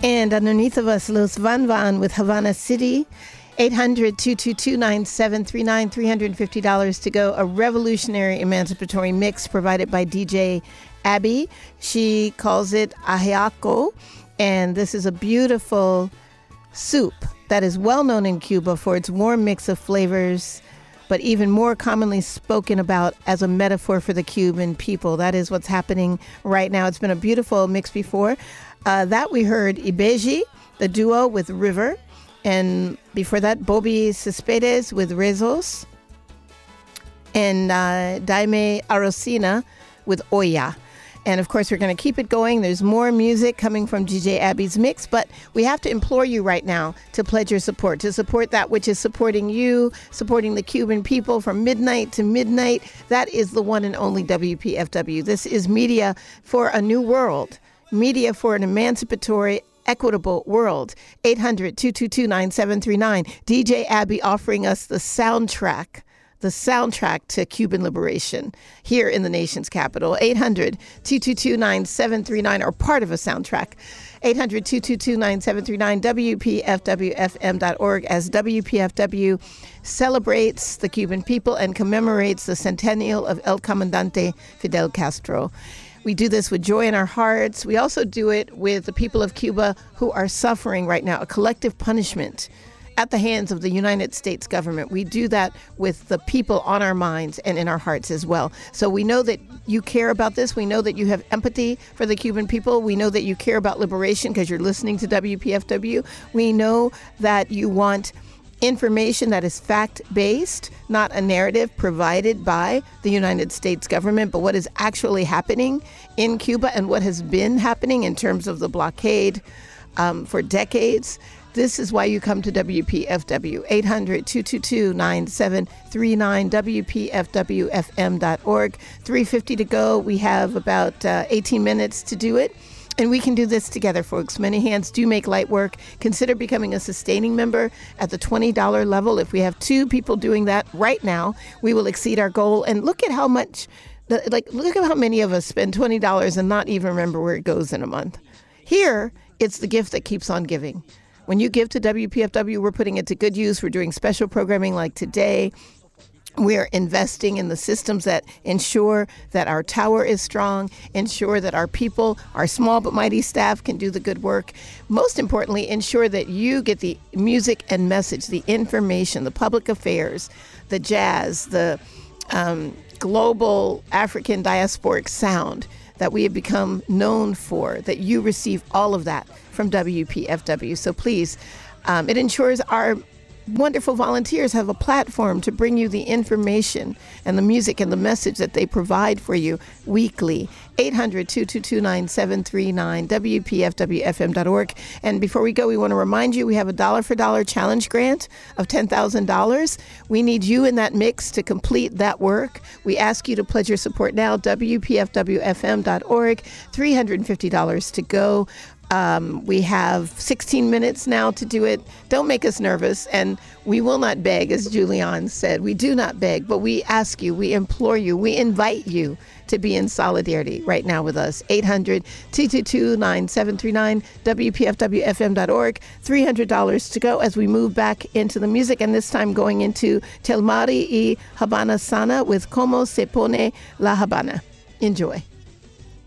And underneath of us, Los Van Van with Havana City. 800-222-9739, $350 to go. A revolutionary emancipatory mix provided by DJ Abby. She calls it ajiaco, and this is a beautiful soup that is well known in Cuba for its warm mix of flavors, but even more commonly spoken about as a metaphor for the Cuban people. That is what's happening right now. It's been a beautiful mix before. That we heard Ibeji, the duo with River, and before that, Bobby Cespedes with Rezos, and Daime Arocena with Oya. And of course, we're going to keep it going. There's more music coming from DJ Abby's mix, but we have to implore you right now to pledge your support, to support that which is supporting you, supporting the Cuban people from midnight to midnight. That is the one and only WPFW. This is media for a new world, media for an emancipatory, equitable world. 800-222-9739. DJ Abby offering us the soundtrack to Cuban liberation here in the nation's capital. 800-222-9739, or part of a soundtrack. 800-222-9739, WPFWFM.org, as WPFW celebrates the Cuban people and commemorates the centennial of El Comandante Fidel Castro. We do this with joy in our hearts. We also do it with the people of Cuba who are suffering right now, a collective punishment at the hands of the United States government. We do that with the people on our minds and in our hearts as well. So we know that you care about this. We know that you have empathy for the Cuban people. We know that you care about liberation because you're listening to WPFW. We know that you want information that is fact-based, not a narrative provided by the United States government, but what is actually happening in Cuba and what has been happening in terms of the blockade for decades. This is why you come to WPFW, 800-222-9739, WPFWFM.org. $350 to go. We have about 18 minutes to do it. And we can do this together, folks. Many hands do make light work. Consider becoming a sustaining member at the $20 level. If we have 2 people doing that right now, we will exceed our goal. And look at how much, look at how many of us spend $20 and not even remember where it goes in a month. Here, it's the gift that keeps on giving. When you give to WPFW, we're putting it to good use. We're doing special programming like today. We're investing in the systems that ensure that our tower is strong, ensure that our people, our small but mighty staff can do the good work. Most importantly, ensure that you get the music and message, the information, the public affairs, the jazz, the global African diasporic sound that we have become known for, that you receive all of that from WPFW. So please, it ensures our wonderful volunteers have a platform to bring you the information and the music and the message that they provide for you weekly. 800-222-9739, WPFWFM.org. And before we go, we want to remind you we have a dollar for dollar challenge grant of $10,000. We need you in that mix to complete that work. We ask you to pledge your support now, WPFWFM.org, $350 to go. We have 16 minutes now to do it. Don't make us nervous. And we will not beg, as Julian said. We do not beg, but we ask you, we implore you, we invite you to be in solidarity right now with us. 800-222-9739, WPFWFM.org, $300 to go as we move back into the music. And this time going into Telmari y Habana Sana with Como Se Pone La Habana. Enjoy.